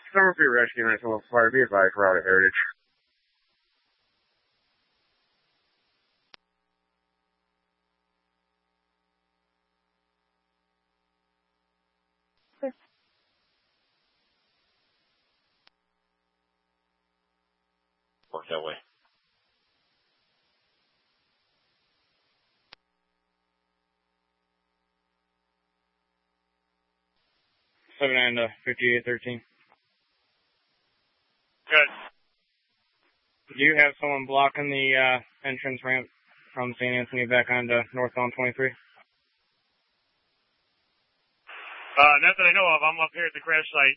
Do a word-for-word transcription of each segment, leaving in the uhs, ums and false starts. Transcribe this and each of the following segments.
Summer Street Rescue and National Fire, be advised, we're out of Heritage. Work that way. Seven nine to fifty-eight thirteen. Good. Do you have someone blocking the uh, entrance ramp from Saint Anthony back onto northbound twenty-three? Uh, not that I know of. I'm up here at the crash site.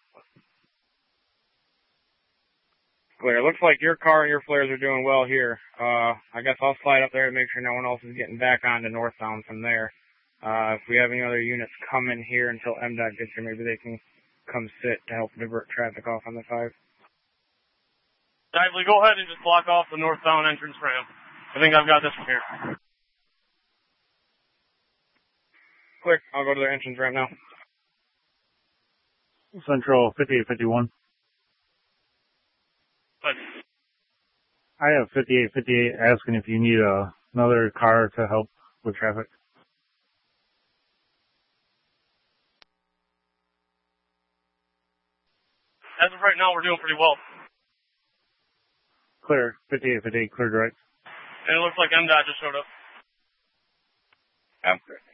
Clear. Looks like your car and your flares are doing well here. Uh, I guess I'll slide up there to make sure no one else is getting back onto northbound from there. Uh, if we have any other units come in here until M DOT gets here, maybe they can come sit to help divert traffic off on the five. Dively, go ahead and just block off the northbound entrance ramp. I think I've got this from here. Clear. I'll go to the entrance ramp now. Central fifty-eight fifty-one. Good. I have fifty-eight fifty-eight asking if you need uh, another car to help with traffic. As of right now, we're doing pretty well. Clear. fifty-eight fifty-eight, clear direct. And it looks like M DOT just showed up. After.